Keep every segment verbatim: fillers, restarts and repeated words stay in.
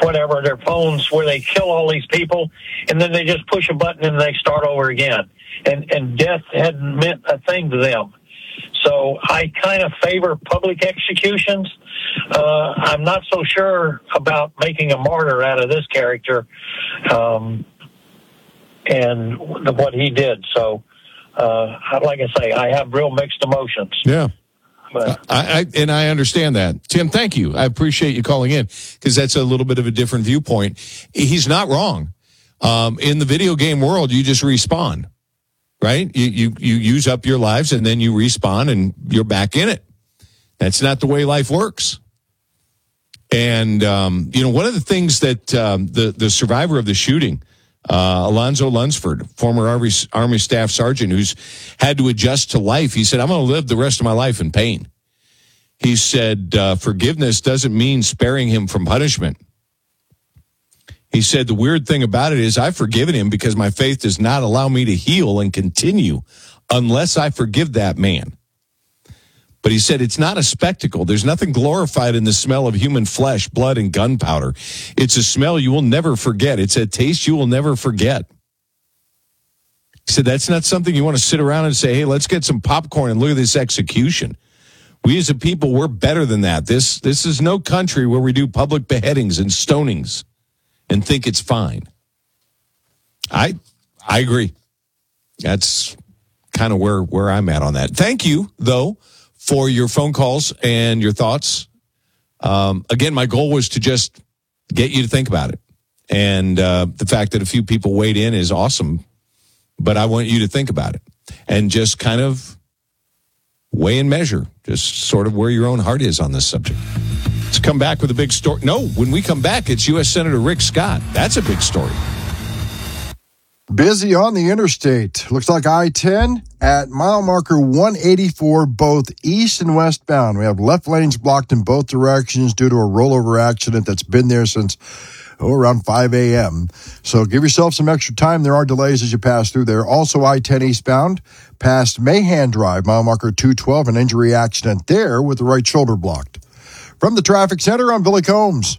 whatever, their phones where they kill all these people, and then they just push a button and they start over again. And, and death hadn't meant a thing to them. So I kind of favor public executions. Uh, I'm not so sure about making a martyr out of this character um, and what he did. So, uh, like I say, I have real mixed emotions. Yeah. But, I, I and I understand that. Tim, thank you. I appreciate you calling in because that's a little bit of a different viewpoint. He's not wrong. Um, in the video game world, you just respawn, right? You, you, you use up your lives and then you respawn and you're back in it. That's not the way life works. And, um, you know, one of the things that um, the, the survivor of the shooting, uh, Alonzo Lunsford, former Army, Army Staff Sergeant who's had to adjust to life, he said, I'm going to live the rest of my life in pain. He said, uh, forgiveness doesn't mean sparing him from punishment. He said, the weird thing about it is I've forgiven him because my faith does not allow me to heal and continue unless I forgive that man. But he said it's not a spectacle. There's nothing glorified in the smell of human flesh, blood, and gunpowder. It's a smell you will never forget. It's a taste you will never forget. He said that's not something you want to sit around and say, hey, let's get some popcorn and look at this execution. We as a people, we're better than that. This, this is no country where we do public beheadings and stonings and think it's fine. I I agree. That's kind of where, where I'm at on that. Thank you, though, for your phone calls and your thoughts. Um, again, my goal was to just get you to think about it. And uh, the fact that a few people weighed in is awesome. But I want you to think about it and just kind of weigh and measure just sort of where your own heart is on this subject. Let's come back with a big story. No, when we come back, it's U S Senator Rick Scott. That's a big story. Busy on the interstate. Looks like I ten at mile marker one eighty-four, both east and westbound. We have left lanes blocked in both directions due to a rollover accident that's been there since oh, around five a.m. So give yourself some extra time. There are delays as you pass through there. Also, I ten eastbound past Mahan Drive, mile marker two twelve, an injury accident there with the right shoulder blocked. From the traffic center, I'm Billy Combs.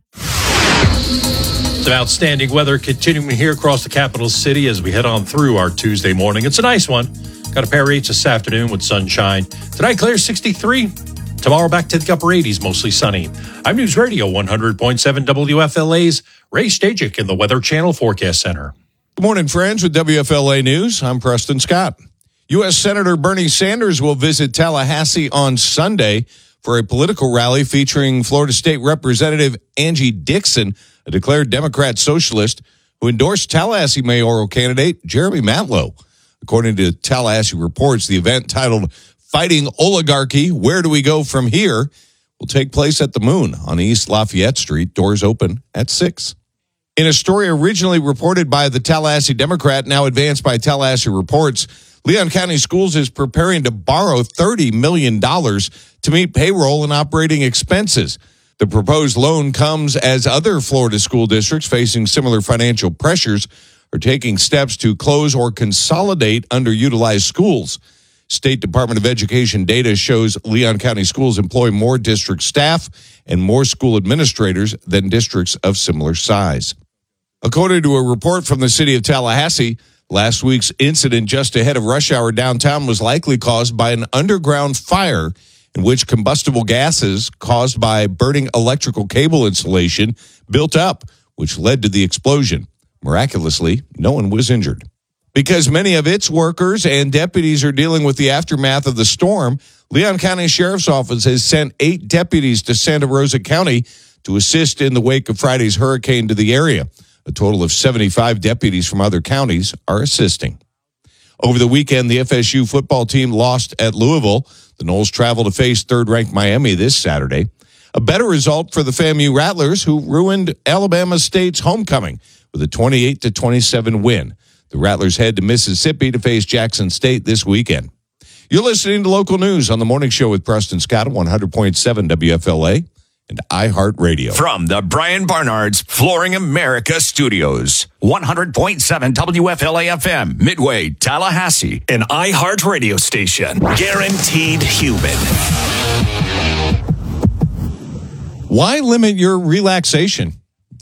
Some outstanding weather continuing here across the capital city as we head on through our Tuesday morning. It's a nice one. Got a pair of eights this afternoon with sunshine. Tonight, clear sixty-three. Tomorrow, back to the upper eighties, mostly sunny. I'm News Radio one hundred point seven W F L A's Ray Stajic in the Weather Channel Forecast Center. Good morning, friends, with W F L A News. I'm Preston Scott. U S Senator Bernie Sanders will visit Tallahassee on Sunday for a political rally featuring Florida State Representative Angie Dixon, a declared Democrat socialist who endorsed Tallahassee mayoral candidate Jeremy Matlow. According to Tallahassee Reports, the event titled Fighting Oligarchy, Where Do We Go From Here? Will take place at the Moon on East Lafayette Street. Doors open at six. In a story originally reported by the Tallahassee Democrat, now advanced by Tallahassee Reports, Leon County Schools is preparing to borrow thirty million dollars to meet payroll and operating expenses. The proposed loan comes as other Florida school districts facing similar financial pressures are taking steps to close or consolidate underutilized schools. State Department of Education data shows Leon County Schools employ more district staff and more school administrators than districts of similar size. According to a report from the city of Tallahassee, last week's incident just ahead of rush hour downtown was likely caused by an underground fire in which combustible gases caused by burning electrical cable insulation built up, which led to the explosion. Miraculously, no one was injured. Because many of its workers and deputies are dealing with the aftermath of the storm, Leon County Sheriff's Office has sent eight deputies to Santa Rosa County to assist in the wake of Friday's hurricane to the area. A total of seventy-five deputies from other counties are assisting. Over the weekend, the F S U football team lost at Louisville. The Noles travel to face third-ranked Miami this Saturday. A better result for the FAMU Rattlers, who ruined Alabama State's homecoming with a twenty-eight to twenty-seven win. The Rattlers head to Mississippi to face Jackson State this weekend. You're listening to Local News on the Morning Show with Preston Scott at one hundred point seven W F L A and iHeartRadio. From the Brian Barnard's Flooring America Studios, one hundred point seven W F L A F M, Midway, Tallahassee, an iHeartRadio station. Guaranteed human. Why limit your relaxation?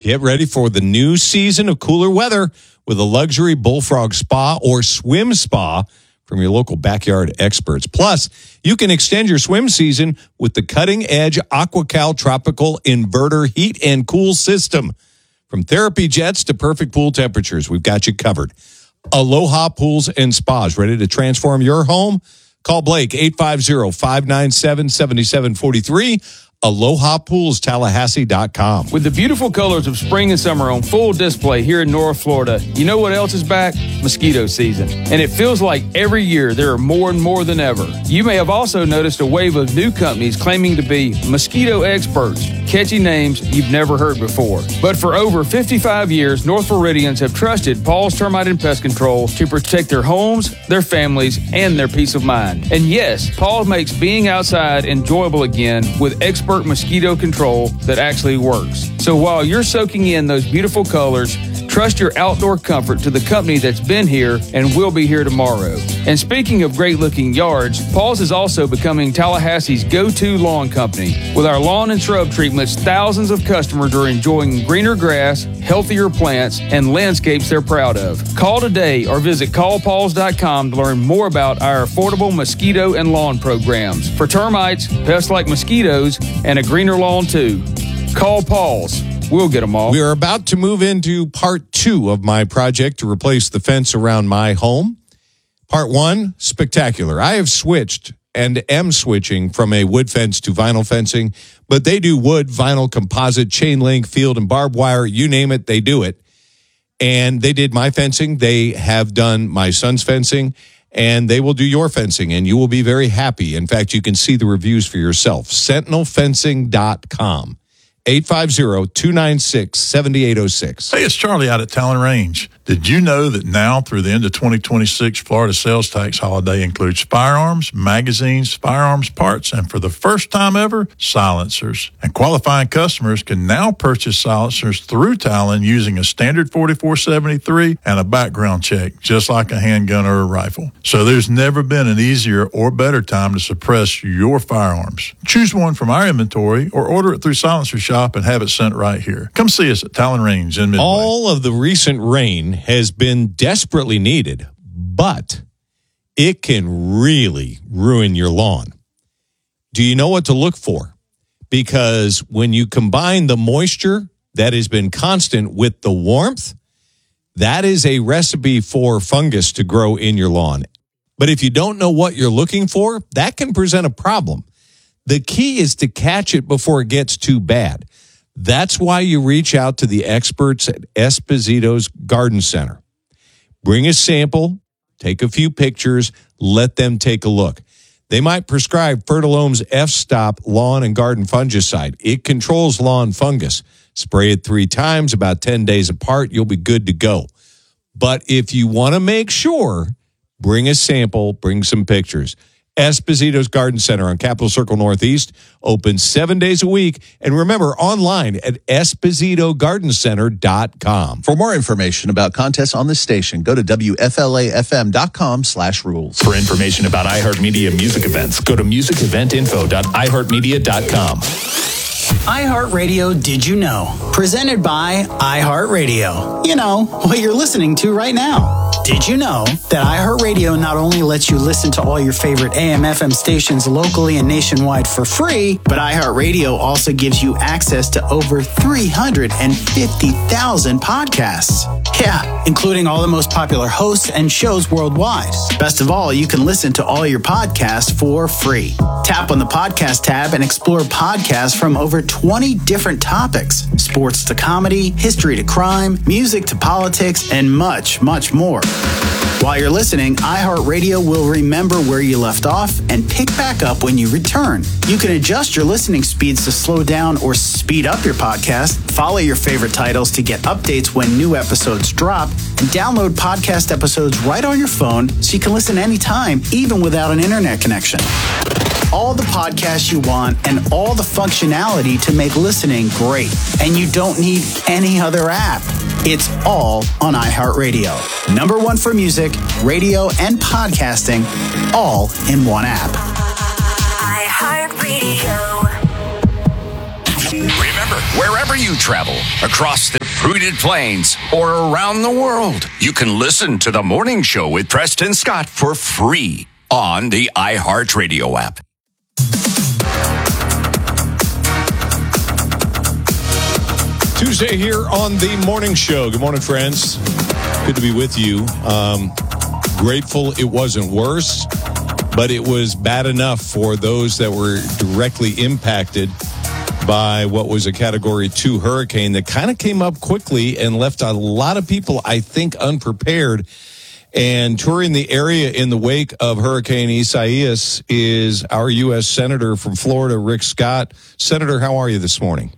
Get ready for the new season of cooler weather with a luxury Bullfrog spa or swim spa from your local backyard experts. Plus, you can extend your swim season with the cutting-edge AquaCal Tropical Inverter Heat and Cool System. From therapy jets to perfect pool temperatures, we've got you covered. Aloha Pools and Spas, ready to transform your home? Call Blake, eight five zero, five nine seven, seven seven four three. aloha pools tallahassee dot com. With the beautiful colors of spring and summer on full display here in North Florida, you know what else is back? Mosquito season. And it feels like every year there are more and more than ever. You may have also noticed a wave of new companies claiming to be mosquito experts, catchy names you've never heard before. But for over fifty-five years, North Floridians have trusted Paul's Termite and Pest Control to protect their homes, their families, and their peace of mind. And yes, Paul makes being outside enjoyable again with expert mosquito control that actually works. So while you're soaking in those beautiful colors, trust your outdoor comfort to the company that's been here and will be here tomorrow. And speaking of great-looking yards, Paul's is also becoming Tallahassee's go-to lawn company. With our lawn and shrub treatments, thousands of customers are enjoying greener grass, healthier plants, and landscapes they're proud of. Call today or visit call pauls dot com to learn more about our affordable mosquito and lawn programs. For termites, pests like mosquitoes, and a greener lawn too. Call Paul's. We'll get them all. We are about to move into part two of my project to replace the fence around my home. Part one, spectacular. I have switched and am switching from a wood fence to vinyl fencing, but they do wood, vinyl, composite, chain link, field, and barbed wire. You name it, they do it. And they did my fencing. They have done my son's fencing, and they will do your fencing, and you will be very happy. In fact, you can see the reviews for yourself. sentinel fencing dot com. eight five zero, two nine six, seven eight zero six. Hey, it's Charlie out at Talon Range. Did you know that now through the end of twenty twenty-six, Florida sales tax holiday includes firearms, magazines, firearms parts, and for the first time ever, silencers. And qualifying customers can now purchase silencers through Talon using a standard forty-four seventy-three and a background check, just like a handgun or a rifle. So there's never been an easier or better time to suppress your firearms. Choose one from our inventory or order it through Silencer Shop and have it sent right here. Come see us at Talon Range in Midway. All of the recent rain has been desperately needed, but it can really ruin your lawn. Do you know what to look for? Because when you combine the moisture that has been constant with the warmth, that is a recipe for fungus to grow in your lawn. But if you don't know what you're looking for, that can present a problem. The key is to catch it before it gets too bad. That's why you reach out to the experts at Esposito's Garden Center. Bring a sample, take a few pictures, let them take a look. They might prescribe Fertilome's F-Stop lawn and garden fungicide. It controls lawn fungus. Spray it three times, about ten days apart, you'll be good to go. But if you want to make sure, bring a sample, bring some pictures. Esposito's Garden Center on Capitol Circle Northeast, open seven days a week. And remember, online at esposito garden center dot com. For more information about contests on this station, go to W F L A F M dot com slash rules. For information about iHeartMedia music events, go to music event info dot i heart media dot com. iHeartRadio Did You Know? Presented by iHeartRadio. You know, what you're listening to right now. Did you know that iHeartRadio not only lets you listen to all your favorite A M F M stations locally and nationwide for free, but iHeartRadio also gives you access to over three hundred fifty thousand podcasts. Yeah, including all the most popular hosts and shows worldwide. Best of all, you can listen to all your podcasts for free. Tap on the podcast tab and explore podcasts from over twenty different topics. Sports to comedy, history to crime, music to politics, and much, much more. While you're listening, iHeartRadio will remember where you left off and pick back up when you return. You can adjust your listening speeds to slow down or speed up your podcast, follow your favorite titles to get updates when new episodes drop, and download podcast episodes right on your phone so you can listen anytime, even without an internet connection. All the podcasts you want and all the functionality to make listening great. And you don't need any other app. It's all on iHeartRadio. Number one for music, radio, and podcasting, all in one app. iHeartRadio. Remember, Wherever you travel, across the fruited plains or around the world, you can listen to The Morning Show with Preston Scott for free on the iHeartRadio app. Tuesday here on The Morning Show. Good morning, friends. Good to be with you. Um, grateful it wasn't worse, but it was bad enough for those that were directly impacted by what was a Category two hurricane that kind of came up quickly and left a lot of people, I think, unprepared. And touring the area in the wake of Hurricane Isaias is our U S Senator from Florida, Rick Scott. Senator, how are you this morning?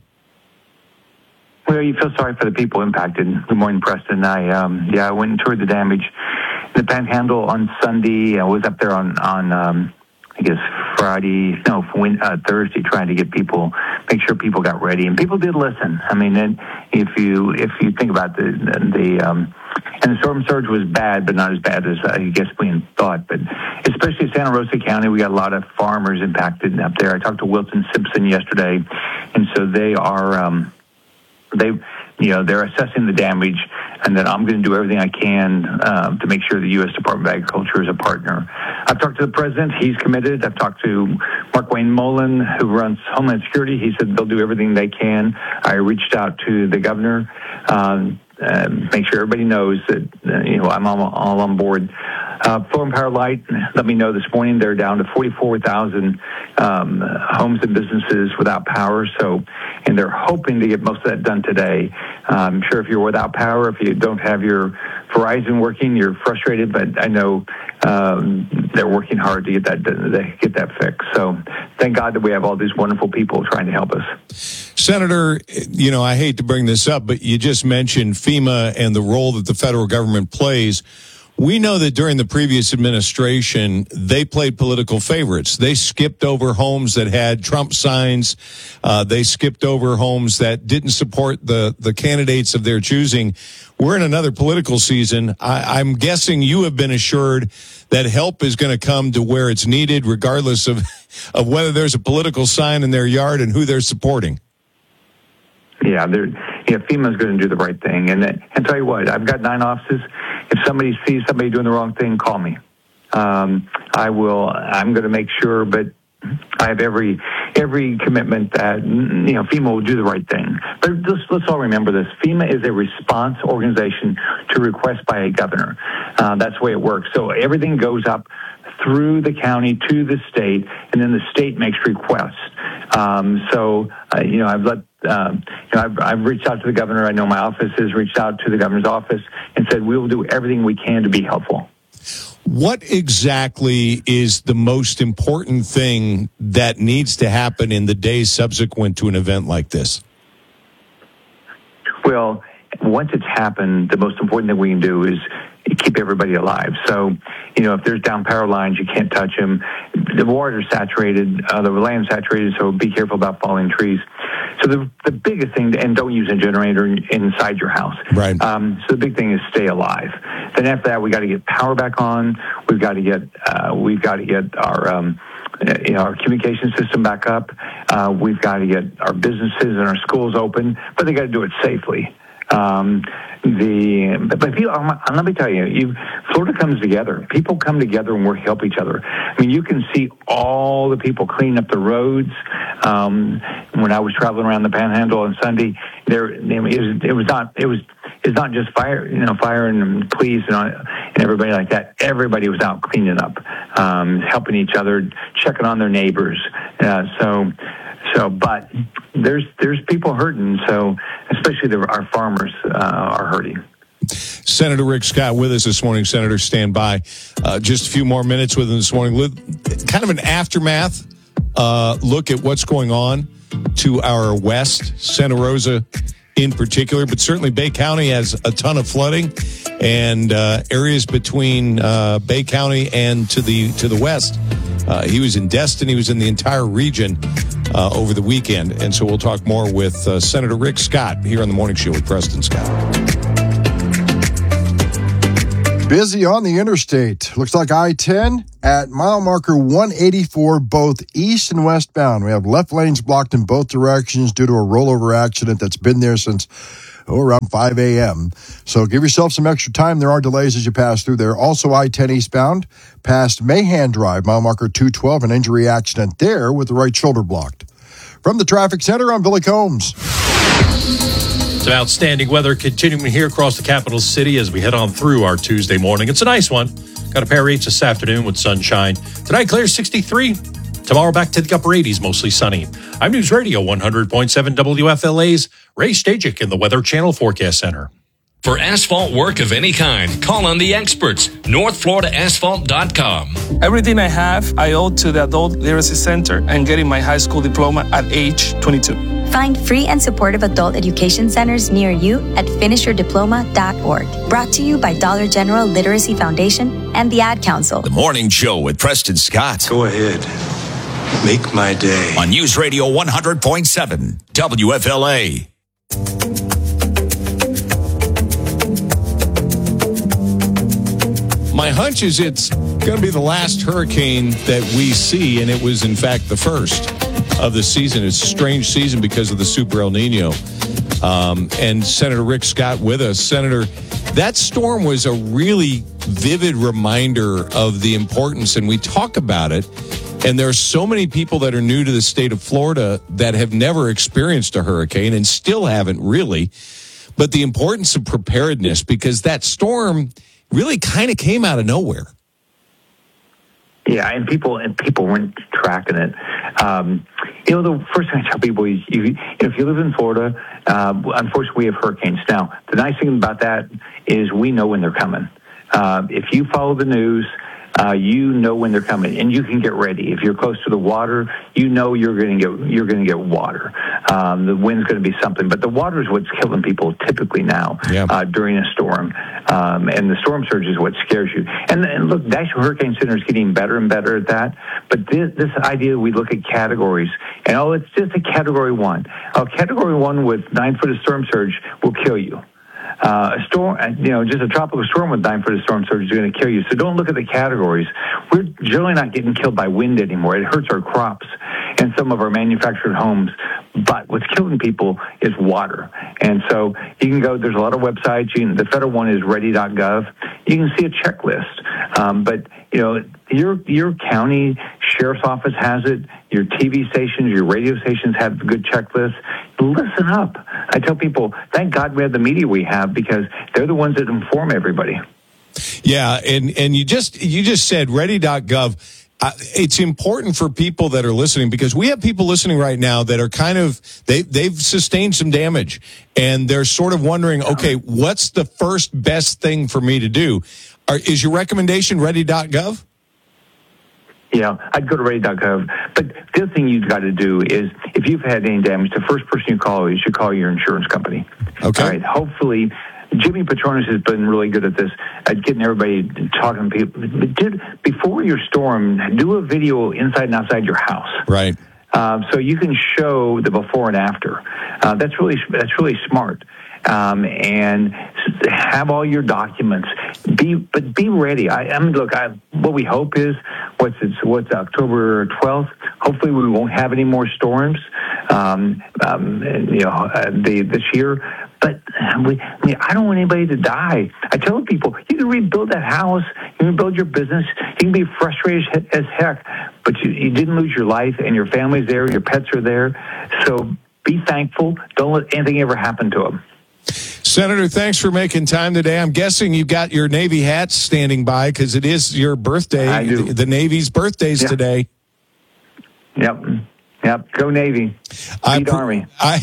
Well, you feel sorry for the people impacted. Good morning, Preston. I, um, yeah, I went and toured the damage. The Panhandle on Sunday. I was up there on, on, um, I guess Friday, no, uh, Thursday, trying to get people, make sure people got ready, and people did listen. I mean, and if you if you think about the the um, and the storm surge was bad, but not as bad as I guess we thought. But especially Santa Rosa County, we got a lot of farmers impacted up there. I talked to Wilson Simpson yesterday, and so they are um, they you know they're assessing the damage. And that I'm going to do everything I can uh, to make sure the U S Department of Agriculture is a partner. I've talked to the president. He's committed. I've talked to Mark Wayne Mullen, who runs Homeland Security. He said they'll do everything they can. I reached out to the governor, um, uh, make sure everybody knows that uh, you know I'm all, all on board. Uh, Florida Power Light let me know this morning they're down to forty-four thousand um, homes and businesses without power. So, and they're hoping to get most of that done today. Uh, I'm sure if you're without power, if you don't have your Verizon working, you're frustrated. But I know um, they're working hard to get that to get that fixed. So, thank God that we have all these wonderful people trying to help us. Senator, you know, I hate to bring this up, but you just mentioned FEMA and the role that the federal government plays. We know that during the previous administration, they played political favorites. They skipped over homes that had Trump signs. Uh, they skipped over homes that didn't support the, the candidates of their choosing. We're in another political season. I, I'm guessing you have been assured that help is going to come to where it's needed, regardless of, of whether there's a political sign in their yard and who they're supporting. Yeah, they're, yeah, FEMA's going to do the right thing. And, and tell you what, I've got nine offices. If somebody sees somebody doing the wrong thing, call me. Um, I will, I'm going to make sure, but I have every every commitment that, you know, FEMA will do the right thing. But let's, let's all remember this. FEMA is a response organization to request by a governor. Uh, that's the way it works. So everything goes up through the county to the state, and then the state makes requests. Um, so, uh, you know, I've let, um, you know, I've, I've reached out to the governor. I know my office has reached out to the governor's office and said we will do everything we can to be helpful. What exactly is the most important thing that needs to happen in the days subsequent to an event like this? Well, once it's happened, the most important thing we can do is keep everybody alive. So, you know, if there's down power lines, you can't touch them. The water's saturated, uh, the land's saturated, so be careful about falling trees. So the the biggest thing, and don't use a generator inside your house. Right. Um, so the big thing is stay alive. Then after that, we got to get power back on. We've got to get uh, we've got to get our um, you know our communication system back up. Uh, we've got to get our businesses and our schools open, but they got to do it safely. Um, the but people, let me tell you, you, Florida comes together. People come together and we help each other. I mean, you can see all the people cleaning up the roads. Um, when I was traveling around the Panhandle on Sunday, there it was, it was not it was it's not just fire, you know, fire and police and, and everybody like that. Everybody was out cleaning up, um, helping each other, checking on their neighbors. Uh, so. So, but there's there's people hurting. So, especially the, our farmers uh, are hurting. Senator Rick Scott with us this morning. Senator, stand by. Uh, just a few more minutes with him this morning. Kind of an aftermath uh, look at what's going on to our west, Santa Rosa in particular, but certainly Bay County has a ton of flooding, and uh, areas between uh, Bay County and to the to the west. Uh, he was in Destin. He was in the entire region uh, over the weekend. And so we'll talk more with uh, Senator Rick Scott here on the Morning Show with Preston Scott. Busy on the interstate. Looks like I ten at mile marker one eighty-four, both east and westbound. We have left lanes blocked in both directions due to a rollover accident that's been there since oh, around five a.m. So give yourself some extra time. There are delays as you pass through there. Also, I ten eastbound past Mahan Drive, mile marker two twelve, an injury accident there with the right shoulder blocked. From the traffic center, I'm Billy Combs. Some outstanding weather continuing here across the capital city as we head on through our Tuesday morning. It's a nice one. Got a pair of eights this afternoon with sunshine. Tonight, clear sixty-three. Tomorrow, back to the upper eighties, mostly sunny. I'm News Radio one hundred point seven W F L A's Ray Stajic in the Weather Channel Forecast Center. For asphalt work of any kind, call on the experts. north florida asphalt dot com. Everything I have, I owe to the Adult Literacy Center and getting my high school diploma at age twenty-two. Find free and supportive adult education centers near you at finish your diploma dot org. Brought to you by Dollar General Literacy Foundation and the Ad Council. The Morning Show with Preston Scott. Go ahead. Make my day. On News Radio one hundred point seven W F L A. My hunch is it's going to be the last hurricane that we see, and it was, in fact, the first of the season. It's a strange season because of the Super El Nino. Um, and Senator Rick Scott with us. Senator, that storm was a really vivid reminder of the importance, and we talk about it, and there are so many people that are new to the state of Florida that have never experienced a hurricane and still haven't really, but the importance of preparedness, because that storm really kind of came out of nowhere. Yeah, and people and people weren't tracking it. Um, you know, the first thing I tell people is, you, you know, if you live in Florida, uh, unfortunately, we have hurricanes. Now, the nice thing about that is we know when they're coming. Uh, if you follow the news, uh, you know when they're coming, and you can get ready. If you're close to the water, you know you're going to get you're going to get water. Um, the wind's going to be something, but the water is what's killing people typically now yeah. uh, during a storm, um, and the storm surge is what scares you. And, and look, National Hurricane Center is getting better and better at that. But this, this idea we look at categories, and oh, it's just a category one. A category one with nine foot of storm surge will kill you. Uh, a storm, you know, just a tropical storm with nine foot of storm surge is going to kill you. So don't look at the categories. We're generally not getting killed by wind anymore. It hurts our crops and some of our manufactured homes. But what's killing people is water. And so you can go, there's a lot of websites. You can, the federal one is ready dot gov. You can see a checklist. Um, but, you know, your your county sheriff's office has it. Your T V stations, your radio stations have good checklists. Listen up. I tell people, thank God we have the media we have, because they're the ones that inform everybody. Yeah, and, and you just you just said ready dot gov. Uh, it's important for people that are listening, because we have people listening right now that are kind of, they, they've sustained some damage, and they're sort of wondering, okay, what's the first best thing for me to do? Are, is your recommendation ready dot gov? Yeah, I'd go to ready dot gov. But the other thing you've got to do is, if you've had any damage, the first person you call, you should call your insurance company. Okay. All right, hopefully, Jimmy Patronis has been really good at this, at getting everybody talking to people. Did, before your storm, do a video inside and outside your house. Right. Uh, so you can show the before and after. Uh, that's really that's really smart. Um, and have all your documents. Be but be ready. I, I mean, look. I, what we hope is what's it's what's October twelfth. Hopefully, we won't have any more storms. Um, um, you know, uh, the, this year. But we, I mean, I don't want anybody to die. I tell people, you can rebuild that house, you can rebuild your business, you can be frustrated as heck, but you, you didn't lose your life, and your family's there, your pets are there. So be thankful. Don't let anything ever happen to them. Senator, thanks for making time today. I'm guessing you've got your Navy hats standing by, because it is your birthday. I do. The, the Navy's birthday's yeah. today. Yep. Yep. Go Navy. I Beat Army. I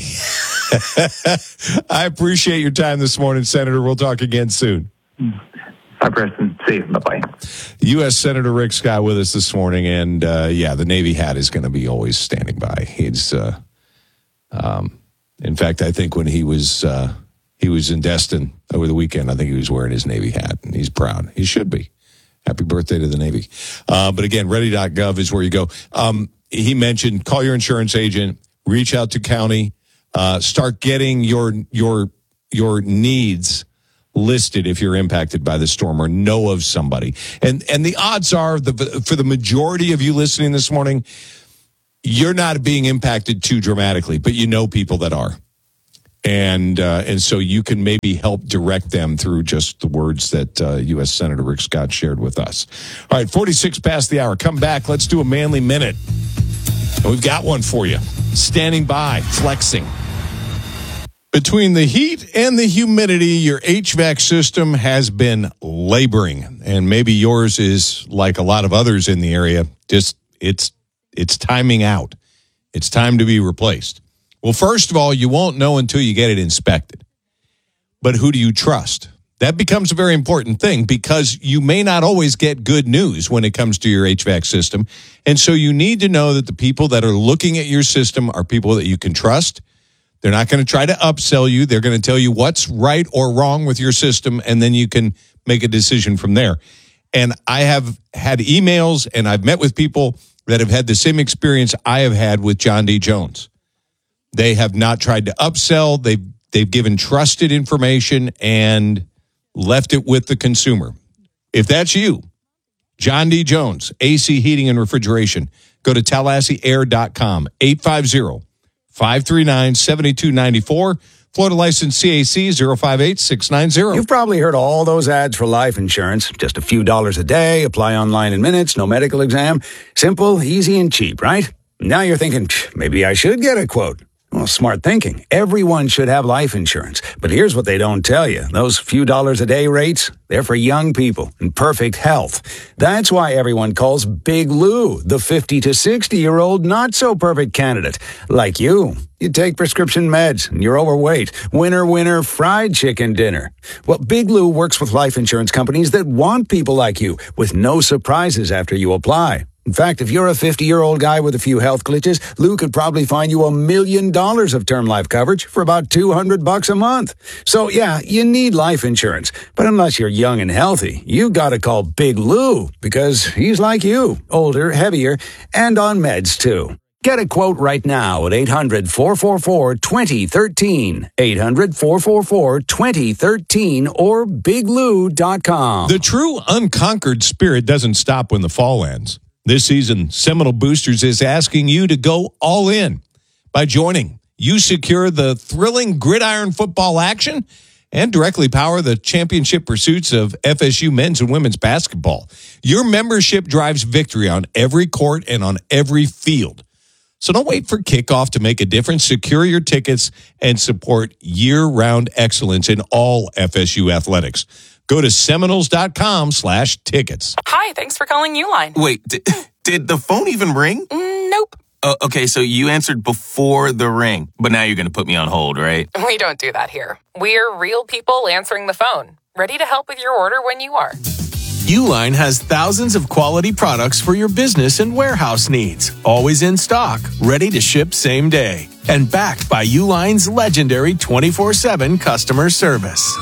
I appreciate your time this morning, Senator. We'll talk again soon. Bye, Preston. See you. Bye-bye. U S Senator Rick Scott with us this morning. And, uh, yeah, the Navy hat is going to be always standing by. He's, uh, um, in fact, I think when he was, uh, he was in Destin over the weekend, I think he was wearing his Navy hat, and he's proud. He should be. Happy birthday to the Navy. Uh, but again, ready dot gov is where you go. Um, he mentioned call your insurance agent, reach out to county, uh, start getting your, your, your needs listed if you're impacted by the storm or know of somebody. And and the odds are, the, for the majority of you listening this morning, you're not being impacted too dramatically, but you know people that are. And uh, and so you can maybe help direct them through just the words that uh, U S Senator Rick Scott shared with us. All right, forty-six past the hour. Come back. Let's do a Manly Minute. And we've got one for you. Standing by, flexing. Between the heat and the humidity, your H V A C system has been laboring. And maybe yours is like a lot of others in the area. Just it's it's timing out. It's time to be replaced. Well, first of all, you won't know until you get it inspected. But who do you trust? That becomes a very important thing because you may not always get good news when it comes to your H V A C system. And so you need to know that the people that are looking at your system are people that you can trust. They're not going to try to upsell you. They're going to tell you what's right or wrong with your system, and then you can make a decision from there. And I have had emails, and I've met with people that have had the same experience I have had with John D. Jones. They have not tried to upsell. They've, they've given trusted information and left it with the consumer. If that's you, John D. Jones, A C Heating and Refrigeration, go to Tallahassee Air dot com, eight five zero, five three nine, seven two nine four. Florida license C A C zero five eight six nine zero. You've probably heard all those ads for life insurance. Just a few dollars a day, apply online in minutes, no medical exam. Simple, easy, and cheap, right? Now you're thinking, maybe I should get a quote. Well, smart thinking. Everyone should have life insurance. But here's what they don't tell you. Those few dollars a day rates, they're for young people in perfect health. That's why everyone calls Big Lou the fifty to sixty-year-old not-so-perfect candidate. Like you. You take prescription meds and you're overweight. Winner, winner, fried chicken dinner. Well, Big Lou works with life insurance companies that want people like you with no surprises after you apply. In fact, if you're a fifty-year-old guy with a few health glitches, Lou could probably find you a million dollars of term life coverage for about two hundred bucks a month. So, yeah, you need life insurance. But unless you're young and healthy, you got to call Big Lou because he's like you, older, heavier, and on meds, too. Get a quote right now at eight hundred, four four four, two zero one three, eight hundred, four four four, two zero one three, or big lou dot com. The true unconquered spirit doesn't stop when the fall ends. This season, Seminole Boosters is asking you to go all in. By joining, you secure the thrilling gridiron football action and directly power the championship pursuits of F S U men's and women's basketball. Your membership drives victory on every court and on every field. So don't wait for kickoff to make a difference. Secure your tickets and support year-round excellence in all F S U athletics. Go to Seminoles.com slash tickets. Hi, thanks for calling Uline. Wait, did, did the phone even ring? Mm, nope. Uh, okay, so you answered before the ring, but now you're going to put me on hold, right? We don't do that here. We're real people answering the phone, ready to help with your order when you are. Uline has thousands of quality products for your business and warehouse needs, always in stock, ready to ship same day, and backed by Uline's legendary twenty-four seven customer service.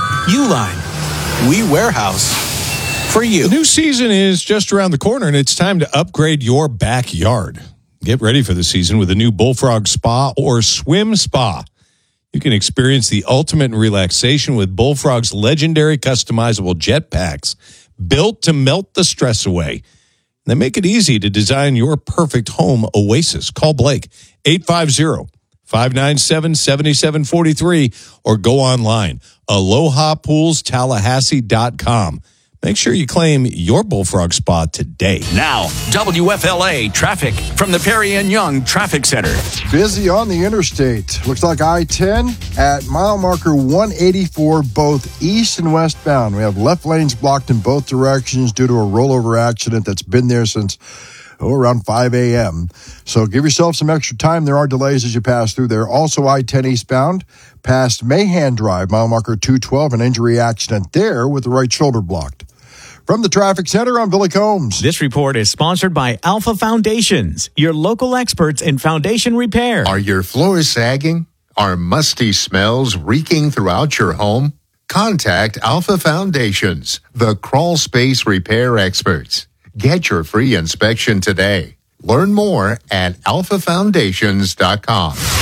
Uline. We warehouse for you. The new season is just around the corner, and it's time to upgrade your backyard. Get ready for the season with a new Bullfrog Spa or Swim Spa. You can experience the ultimate in relaxation with Bullfrog's legendary customizable jet packs, built to melt the stress away. They make it easy to design your perfect home oasis. Call Blake, eight five zero, five nine seven, seven seven four three, or go online, aloha pools tallahassee dot com. Make sure you claim your Bullfrog Spa today. Now, W F L A traffic from the Perry and Young Traffic Center. Busy on the interstate. Looks like I ten at mile marker one eighty-four, both east and westbound. We have left lanes blocked in both directions due to a rollover accident that's been there since oh, around five a.m. So give yourself some extra time. There are delays as you pass through there. Also, I ten eastbound past Mahan Drive, mile marker two twelve, an injury accident there with the right shoulder blocked. From the Traffic Center, I'm Billy Combs. This report is sponsored by Alpha Foundations, your local experts in foundation repair. Are your floors sagging? Are musty smells reeking throughout your home? Contact Alpha Foundations, the crawl space repair experts. Get your free inspection today. Learn more at alpha foundations dot com.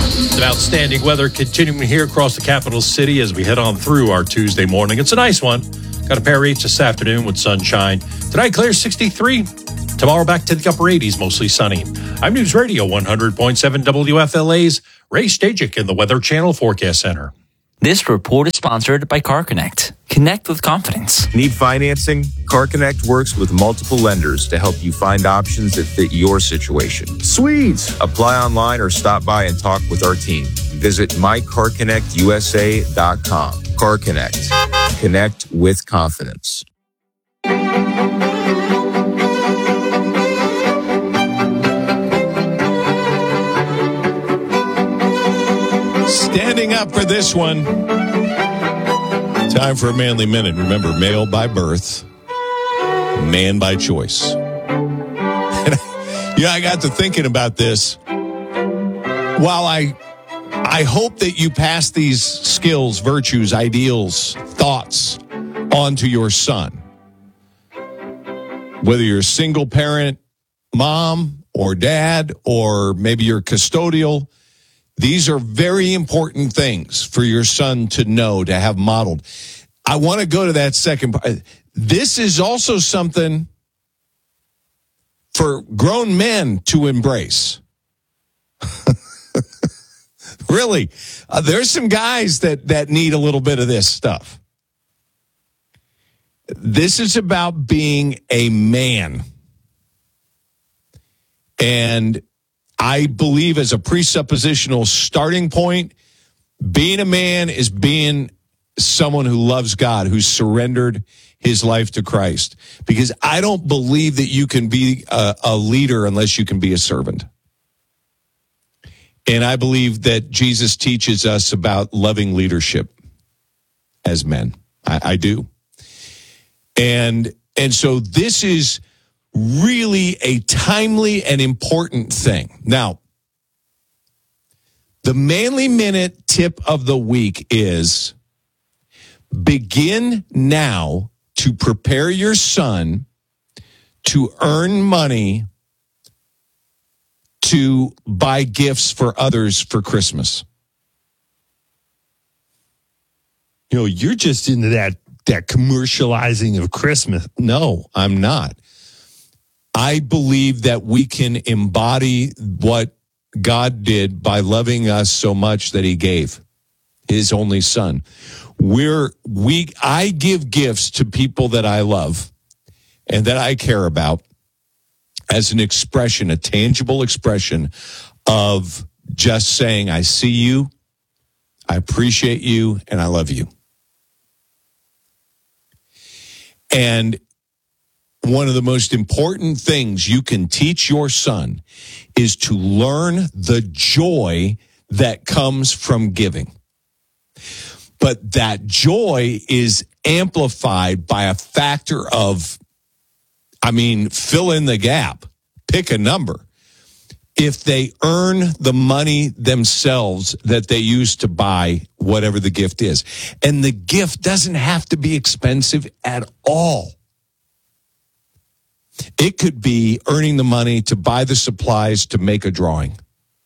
Some outstanding weather continuing here across the capital city as we head on through our Tuesday morning. It's a nice one. Got a pair of eights this afternoon with sunshine. Tonight, clear sixty-three. Tomorrow, back to the upper eighties, mostly sunny. I'm News Radio one hundred point seven W F L A's Ray Stajic in the Weather Channel Forecast Center. This report is sponsored by Car Connect. Connect with confidence. Need financing? Car Connect works with multiple lenders to help you find options that fit your situation. Sweet! Apply online or stop by and talk with our team. Visit my car connect u s a dot com. Car Connect. Connect with confidence. Standing up for this one. Time for a manly minute. Remember, male by birth, man by choice. And I, yeah, I got to thinking about this. While I, I hope that you pass these skills, virtues, ideals, thoughts on to your son. Whether you're a single parent, mom or dad, or maybe you're custodial, these are very important things for your son to know, to have modeled. I want to go to that second part. This is also something for grown men to embrace. Really, uh, there's some guys that, that need a little bit of this stuff. This is about being a man. And I believe as a presuppositional starting point, being a man is being someone who loves God, who's surrendered his life to Christ. Because I don't believe that you can be a, a leader unless you can be a servant. And I believe that Jesus teaches us about loving leadership as men. I, I do. And, and so this is really a timely and important thing. Now, the Manly Minute tip of the week is begin now to prepare your son to earn money to buy gifts for others for Christmas. You know, you're just into that, that commercializing of Christmas. No, I'm not. I believe that we can embody what God did by loving us so much that he gave his only son. We're, we, I give gifts to people that I love and that I care about as an expression, a tangible expression of just saying, I see you, I appreciate you, and I love you. And one of the most important things you can teach your son is to learn the joy that comes from giving. But that joy is amplified by a factor of, I mean, fill in the gap, pick a number. If they earn the money themselves that they use to buy whatever the gift is. And the gift doesn't have to be expensive at all. It could be earning the money to buy the supplies to make a drawing,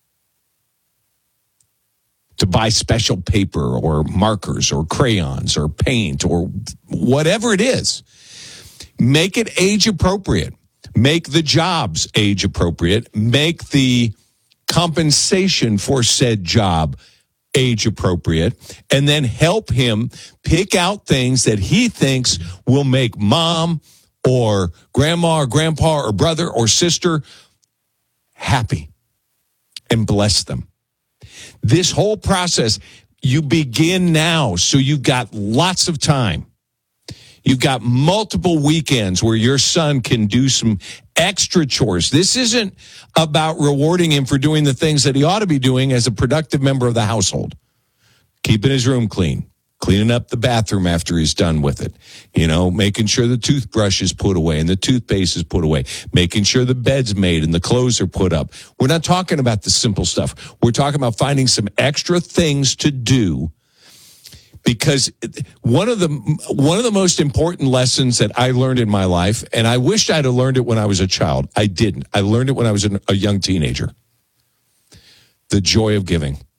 to buy special paper or markers or crayons or paint or whatever it is. Make it age appropriate. Make the jobs age appropriate. Make the compensation for said job age appropriate. And then help him pick out things that he thinks will make mom or grandma or grandpa or brother or sister happy and bless them. This whole process, you begin now, so you've got lots of time. You've got multiple weekends where your son can do some extra chores. This isn't about rewarding him for doing the things that he ought to be doing as a productive member of the household. Keeping his room clean, cleaning up the bathroom after he's done with it, you know, making sure the toothbrush is put away and the toothpaste is put away, making sure the bed's made and the clothes are put up. We're not talking about the simple stuff. We're talking about finding some extra things to do. Because one of the one of the most important lessons that I learned in my life, and I wished I'd have learned it when I was a child. I didn't. I learned it when I was a young teenager. The joy of giving.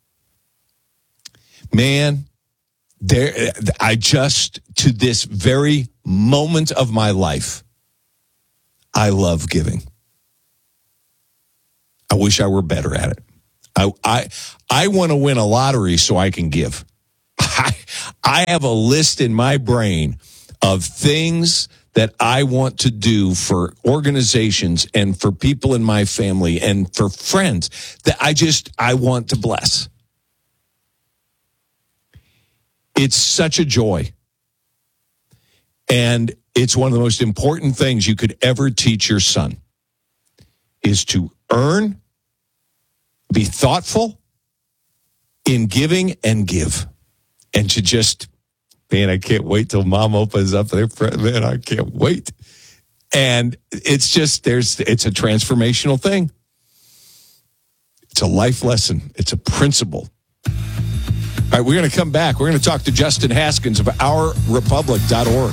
Man, there, I just, to this very moment of my life, I love giving. I wish I were better at it. I I, I want to win a lottery so I can give. I, I have a list in my brain of things that I want to do for organizations and for people in my family and for friends that I just, I want to bless. It's such a joy. And it's one of the most important things you could ever teach your son is to earn, be thoughtful in giving and give. And to just, man, I can't wait till mom opens up their, man, I can't wait. And it's just, there's, it's a transformational thing. It's a life lesson. It's a principle. All right, we're going to come back. We're going to talk to Justin Haskins of our republic dot org.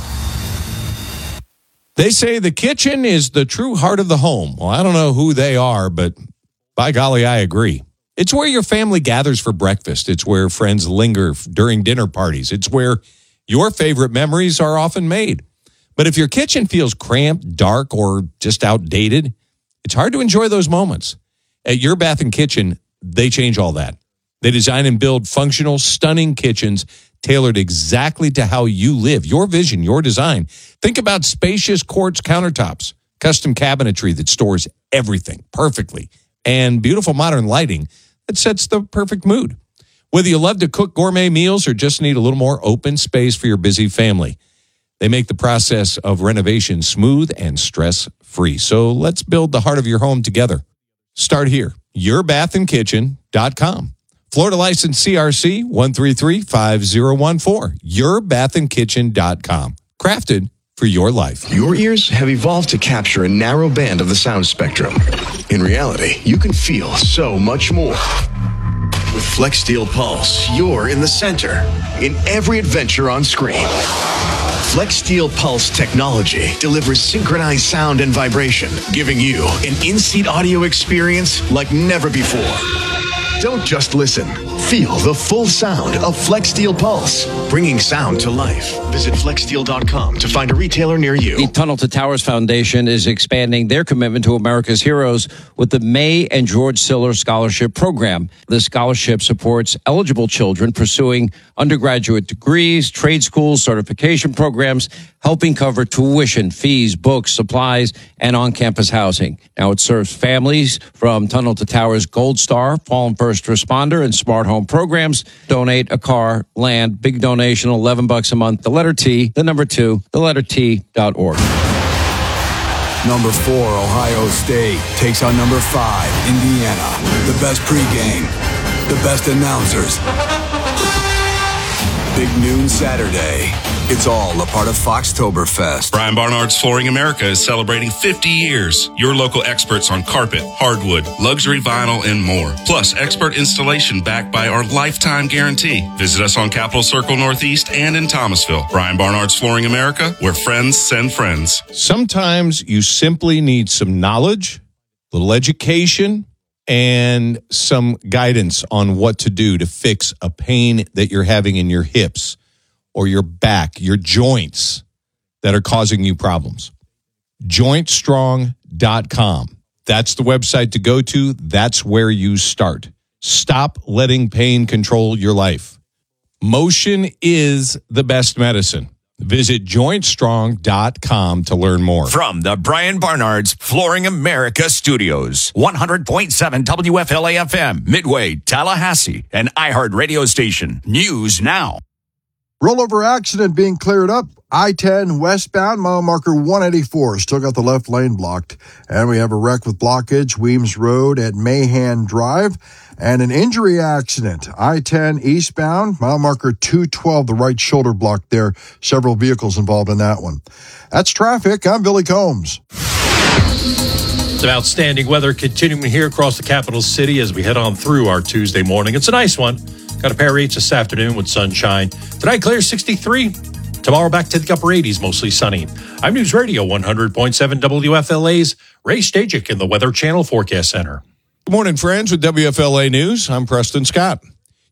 They say the kitchen is the true heart of the home. Well, I don't know who they are, but by golly, I agree. It's where your family gathers for breakfast. It's where friends linger during dinner parties. It's where your favorite memories are often made. But if your kitchen feels cramped, dark, or just outdated, it's hard to enjoy those moments. At Your Bath and Kitchen, they change all that. They design and build functional, stunning kitchens tailored exactly to how you live, your vision, your design. Think about spacious quartz countertops, custom cabinetry that stores everything perfectly, and beautiful modern lighting that sets the perfect mood. Whether you love to cook gourmet meals or just need a little more open space for your busy family, they make the process of renovation smooth and stress-free. So let's build the heart of your home together. Start here, your bath and kitchen dot com. Florida license C R C one three three five zero one four. your bath and kitchen dot com. Crafted for your life. Your ears have evolved to capture a narrow band of the sound spectrum. In reality, you can feel so much more. With FlexSteel Pulse, you're in the center in every adventure on screen. FlexSteel Pulse technology delivers synchronized sound and vibration, giving you an in-seat audio experience like never before. Don't just listen. Feel the full sound of FlexSteel Pulse, bringing sound to life. Visit flex steel dot com to find a retailer near you. The Tunnel to Towers Foundation is expanding their commitment to America's heroes with the May and George Siller Scholarship Program. The scholarship supports eligible children pursuing undergraduate degrees, trade schools, certification programs, helping cover tuition, fees, books, supplies, and on-campus housing. Now it serves families from Tunnel to Towers Gold Star, Fallen First Responder, and Smart Home programs. Donate a car, land, big donation, eleven bucks a month. The letter T, the number two, the letter T dot org. Number four, Ohio State takes on number five, Indiana. The best pregame, the best announcers. Big noon Saturday. It's all a part of Foxtoberfest. Brian Barnard's Flooring America is celebrating fifty years. Your local experts on carpet, hardwood, luxury vinyl, and more. Plus, expert installation backed by our lifetime guarantee. Visit us on Capitol Circle Northeast and in Thomasville. Brian Barnard's Flooring America, where friends send friends. Sometimes you simply need some knowledge, a little education, and some guidance on what to do to fix a pain that you're having in your hips or your back, your joints that are causing you problems. joint strong dot com. That's the website to go to. That's where you start. Stop letting pain control your life. Motion is the best medicine. Visit joint strong dot com to learn more. From the Brian Barnard's Flooring America Studios, one hundred point seven W F L A F M, Midway, Tallahassee, an iHeart radio station. News now. Rollover accident being cleared up. I ten westbound, mile marker one eighty-four. Still got the left lane blocked. And we have a wreck with blockage, Weems Road at Mahan Drive. And an injury accident, I ten eastbound, mile marker two twelve, the right shoulder blocked there. Several vehicles involved in that one. That's traffic. I'm Billy Combs. Some outstanding weather continuing here across the capital city as we head on through our Tuesday morning. It's a nice one. Got a pair of rates this afternoon with sunshine. Tonight, clear sixty-three. Tomorrow, back to the upper eighties, mostly sunny. I'm News Radio one hundred point seven W F L A's Ray Stajic in the Weather Channel Forecast Center. Good morning, friends, with W F L A News. I'm Preston Scott.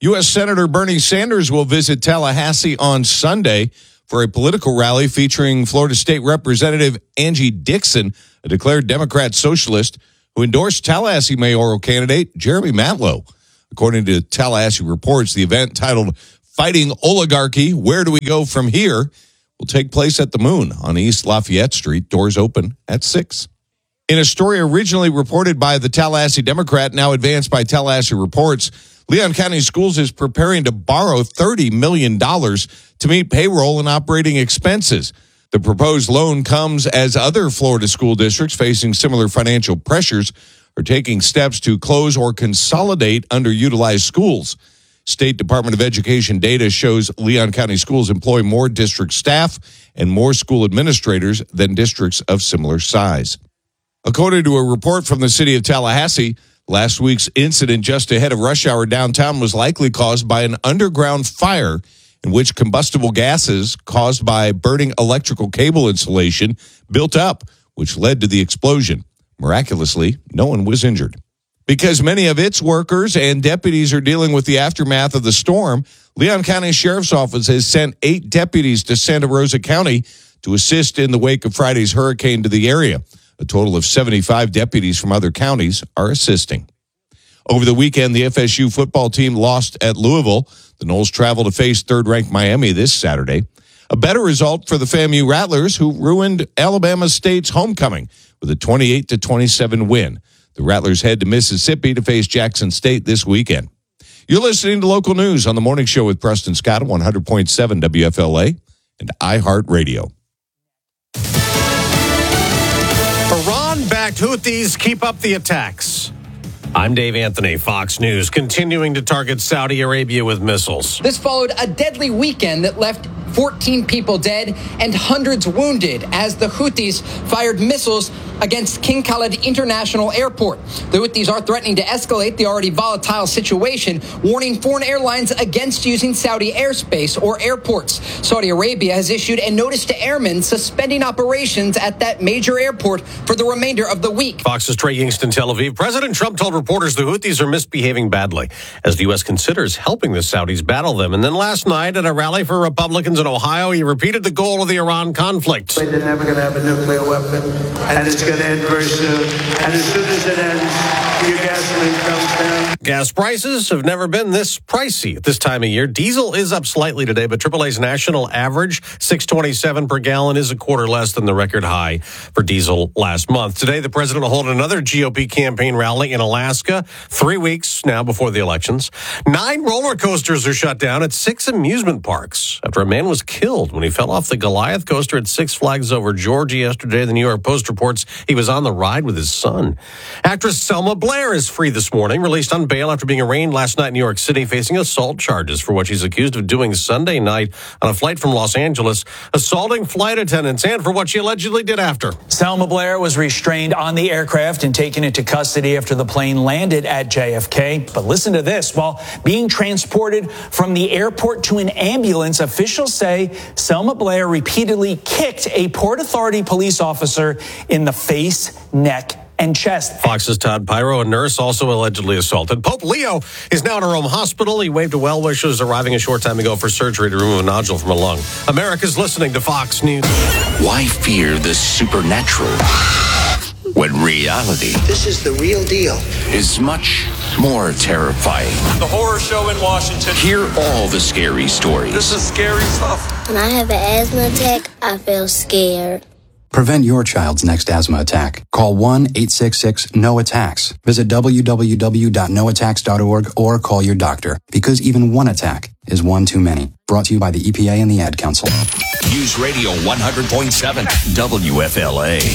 U S. Senator Bernie Sanders will visit Tallahassee on Sunday for a political rally featuring Florida State Representative Angie Dixon, a declared Democrat socialist who endorsed Tallahassee mayoral candidate Jeremy Matlow. According to Tallahassee Reports, the event titled Fighting Oligarchy, Where Do We Go From Here? Will take place at the Moon on East Lafayette Street. Doors open at six. In a story originally reported by the Tallahassee Democrat, now advanced by Tallahassee Reports, Leon County Schools is preparing to borrow thirty million dollars to meet payroll and operating expenses. The proposed loan comes as other Florida school districts facing similar financial pressures are taking steps to close or consolidate underutilized schools. State Department of Education data shows Leon County Schools employ more district staff and more school administrators than districts of similar size. According to a report from the city of Tallahassee, last week's incident just ahead of rush hour downtown was likely caused by an underground fire in which combustible gases caused by burning electrical cable insulation built up, which led to the explosion. Miraculously, no one was injured. Because many of its workers and deputies are dealing with the aftermath of the storm, Leon County Sheriff's Office has sent eight deputies to Santa Rosa County to assist in the wake of Friday's hurricane to the area. A total of seventy-five deputies from other counties are assisting. Over the weekend, the F S U football team lost at Louisville. The Noles travel to face third-ranked Miami this Saturday. A better result for the FAMU Rattlers, who ruined Alabama State's homecoming with a twenty-eight to twenty-seven win. The Rattlers head to Mississippi to face Jackson State this weekend. You're listening to Local News on the Morning Show with Preston Scott at one hundred point seven W F L A and iHeartRadio. Iran-backed Houthis keep up the attacks. I'm Dave Anthony, Fox News, continuing to target Saudi Arabia with missiles. This followed a deadly weekend that left fourteen people dead and hundreds wounded as the Houthis fired missiles against King Khalid International Airport. The Houthis are threatening to escalate the already volatile situation, warning foreign airlines against using Saudi airspace or airports. Saudi Arabia has issued a notice to airmen suspending operations at that major airport for the remainder of the week. Fox's Trey Yingst in Tel Aviv. President Trump told reporters the Houthis are misbehaving badly as the U S considers helping the Saudis battle them. And then last night at a rally for Republicans in Ohio, he repeated the goal of the Iran conflict. They're never going to have a nuclear weapon, and it's going to end very soon. And as soon as it ends, your gasoline comes down. Gas prices have never been this pricey at this time of year. Diesel is up slightly today, but triple A's national average, six twenty-seven per gallon, is a quarter less than the record high for diesel last month. Today, the president will hold another G O P campaign rally in Alaska, three weeks now before the elections. Nine roller coasters are shut down at six amusement parks after a man was killed when he fell off the Goliath coaster at Six Flags Over Georgia yesterday. The New York Post reports he was on the ride with his son. Actress Selma Blair is free this morning, released on bail after being arraigned last night in New York City, facing assault charges for what she's accused of doing Sunday night on a flight from Los Angeles, assaulting flight attendants, and for what she allegedly did after. Selma Blair was restrained on the aircraft and taken into custody after the plane landed at J F K. But listen to this. While being transported from the airport to an ambulance, officials say Selma Blair repeatedly kicked a Port Authority police officer in the face, neck, and chest. Fox's Todd Pyro, a nurse, also allegedly assaulted. Pope Leo is now in a Rome hospital. He waved to well-wishers arriving a short time ago for surgery to remove a nodule from a lung. America's listening to Fox News. Why fear the supernatural when reality This is the real deal. is much more terrifying? The horror show in Washington. Hear all the scary stories. This is scary stuff. When I have an asthma attack, I feel scared. Prevent your child's next asthma attack. Call one eight six six N O attacks. Visit w w w dot no attacks dot org or call your doctor, because even one attack is one too many. Brought to you by the E P A and the Ad Council. News Radio one hundred point seven W F L A.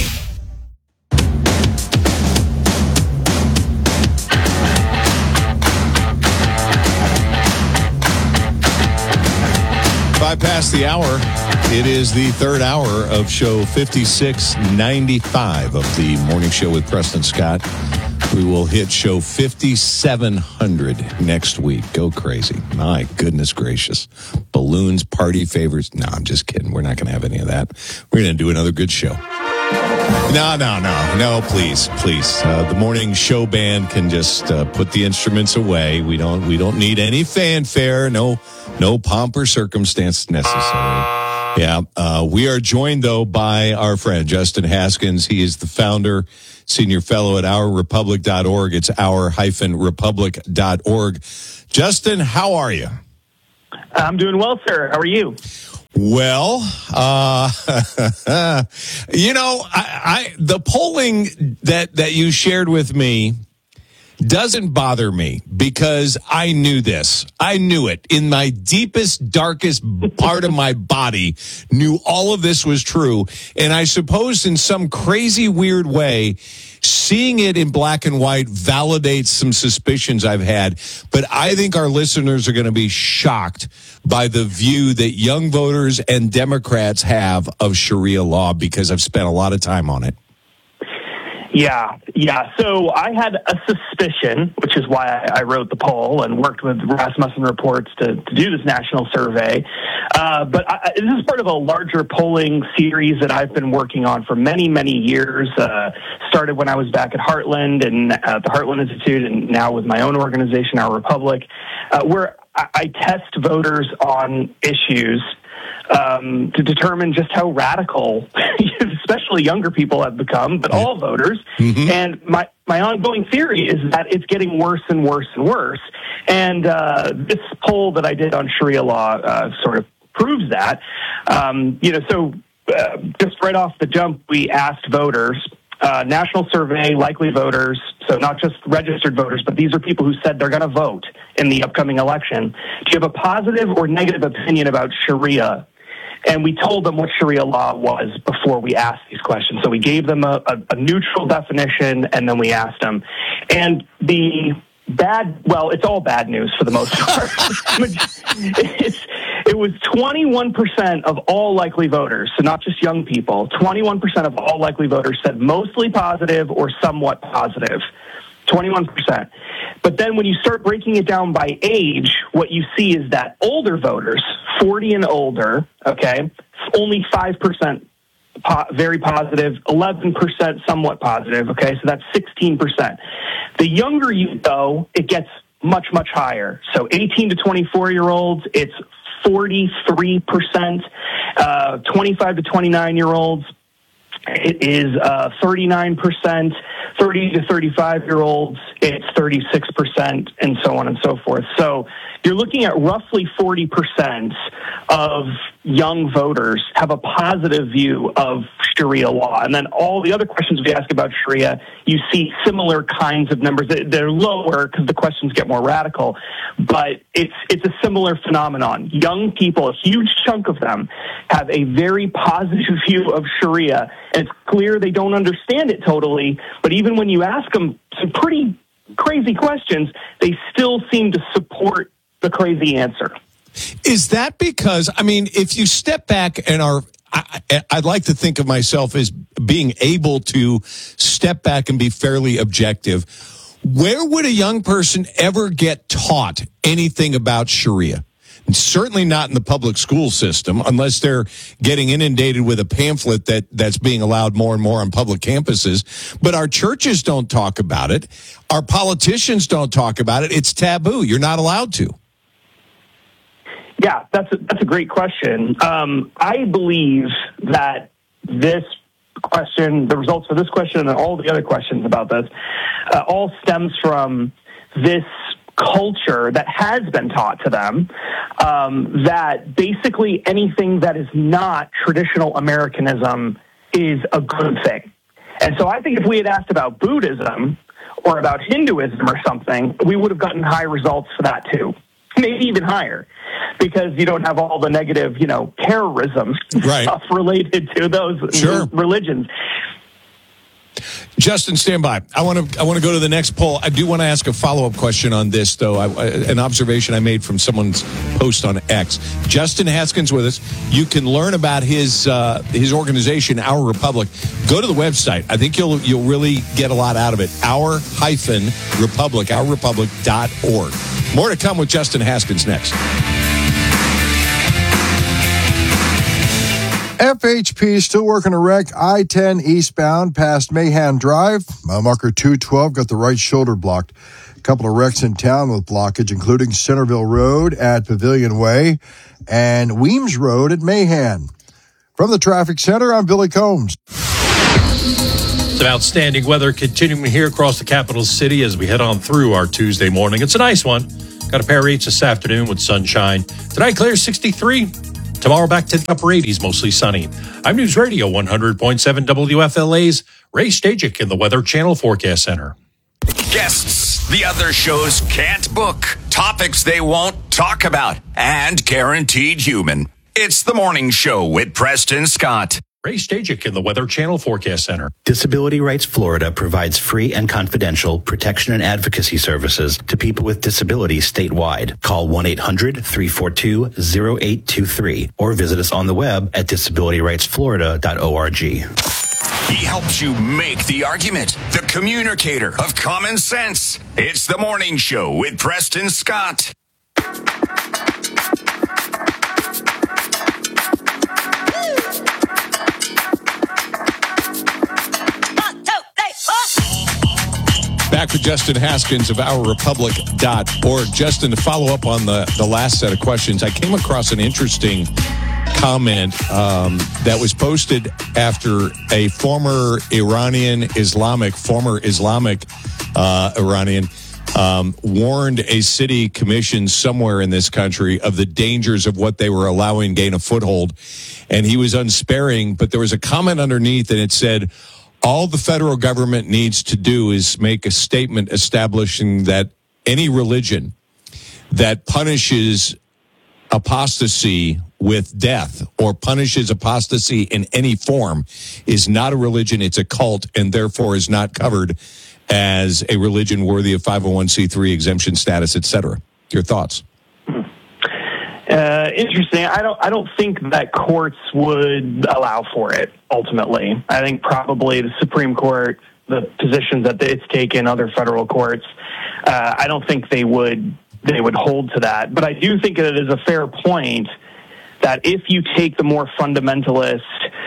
Five past the hour. It is the third hour of show fifty-six ninety-five of the Morning Show with Preston Scott. We will hit show fifty-seven hundred next week. Go crazy. My goodness gracious. Balloons, party favors. No, I'm just kidding. We're not going to have any of that. We're going to do another good show. No, no, no, no, please, please. Uh, the morning show band can just uh, put the instruments away. We don't we don't need any fanfare, no no pomp or circumstance necessary. Yeah, uh, we are joined, though, by our friend, Justin Haskins. He is the founder, senior fellow at our republic dot org. It's our republic dot org. Justin, how are you? I'm doing well, sir. How are you? Well, uh, you know, I, I the polling that, that you shared with me doesn't bother me because I knew this. I knew it in my deepest, darkest part of my body, knew all of this was true. And I suppose in some crazy, weird way, seeing it in black and white validates some suspicions I've had. But I think our listeners are going to be shocked by the view that young voters and Democrats have of Sharia law because I've spent a lot of time on it. Yeah, yeah. So I had a suspicion, which is why I, I wrote the poll and worked with Rasmussen Reports to, to do this national survey. Uh, but I, this is part of a larger polling series that I've been working on for many, many years. Uh, started when I was back at Heartland and uh, the Heartland Institute, and now with my own organization, Our Republic, uh, where I, I test voters on issues Um, to determine just how radical, especially younger people have become, but all voters. Mm-hmm. And my, my ongoing theory is that it's getting worse and worse and worse. And uh, this poll that I did on Sharia law uh, sort of proves that. Um, you know, so uh, just right off the jump, we asked voters, uh, national survey, likely voters, so not just registered voters, but these are people who said they're going to vote in the upcoming election. Do you have a positive or negative opinion about Sharia? And we told them what Sharia law was before we asked these questions. So we gave them a, a, a neutral definition, and then we asked them. And the bad, well, it's all bad news for the most part. it's, it was twenty-one percent of all likely voters, so not just young people, twenty-one percent of all likely voters said mostly positive or somewhat positive. twenty-one percent. But then when you start breaking it down by age, what you see is that older voters, forty and older, okay, only five percent po- very positive, eleven percent somewhat positive, okay, so that's sixteen percent. The younger you go, it gets much, much higher. So eighteen to twenty-four-year-olds, it's forty-three percent. Uh, twenty-five to twenty-nine-year-olds, it is uh, thirty-nine percent. thirty to thirty-five-year-olds, it's thirty-six percent, and so on and so forth. So you're looking at roughly forty percent of young voters have a positive view of Sharia law. And then all the other questions we ask about Sharia, you see similar kinds of numbers. They're lower because the questions get more radical, but it's it's a similar phenomenon. Young people, a huge chunk of them, have a very positive view of Sharia, and it's clear they don't understand it totally, but even when you ask them some pretty crazy questions, they still seem to support the crazy answer. Is that because, I mean, if you step back and are, I, I'd like to think of myself as being able to step back and be fairly objective. Where would a young person ever get taught anything about Sharia? Certainly not in the public school system, unless they're getting inundated with a pamphlet that, that's being allowed more and more on public campuses. But our churches don't talk about it. Our politicians don't talk about it. It's taboo. You're not allowed to. Yeah, that's a, that's a great question. Um, I believe that this question, the results for this question and all the other questions about this, uh, all stems from this culture that has been taught to them, um, that basically anything that is not traditional Americanism is a good thing. And so I think if we had asked about Buddhism or about Hinduism or something, we would have gotten high results for that too. Maybe even higher, because you don't have all the negative, you know, terrorism right. stuff related to those sure. religions. Justin, stand by. I want to I want to go to the next poll. I do want to ask a follow-up question on this, though. I, I, an observation I made from someone's post on X. Justin Haskins with us. You can learn about his uh, his organization, Our Republic. Go to the website. I think you'll you'll really get a lot out of it. Our hyphen Republic, our republic dot org. More to come with Justin Haskins next. F H P still working a wreck. I ten eastbound past Mahan Drive. Mile marker two twelve got the right shoulder blocked. A couple of wrecks in town with blockage, including Centerville Road at Pavilion Way and Weems Road at Mahan. From the traffic center, I'm Billy Combs. Some outstanding weather continuing here across the capital city as we head on through our Tuesday morning. It's a nice one. Got a pair of eights this afternoon with sunshine. Tonight, clear sixty-three. Tomorrow, back to the upper eighties, mostly sunny. I'm News Radio one hundred point seven W F L A's Ray Stajic in the Weather Channel Forecast Center. Guests the other shows can't book, topics they won't talk about, and guaranteed human. It's the morning show with Preston Scott. Ray Stajic in the Weather Channel Forecast Center. Disability Rights Florida provides free and confidential protection and advocacy services to people with disabilities statewide. Call one eight hundred three four two zero eight two three or visit us on the web at disability rights florida dot org. He helps you make the argument, the communicator of common sense. It's the morning show with Preston Scott. Back with Justin Haskins of our republic dot org. Justin, to follow up on the, the last set of questions, I came across an interesting comment um, that was posted after a former Iranian Islamic, former Islamic uh, Iranian, um, warned a city commission somewhere in this country of the dangers of what they were allowing gain a foothold. And he was unsparing, but there was a comment underneath and it said, all the federal government needs to do is make a statement establishing that any religion that punishes apostasy with death or punishes apostasy in any form is not a religion, it's a cult, and therefore is not covered as a religion worthy of five oh one c three exemption status, et cetera. Your thoughts? Uh, interesting. I don't. I don't think that courts would allow for it. Ultimately, I think probably the Supreme Court, the positions that it's taken, other federal courts, uh, I don't think they would. They would hold to that. But I do think that it is a fair point that if you take the more fundamentalist,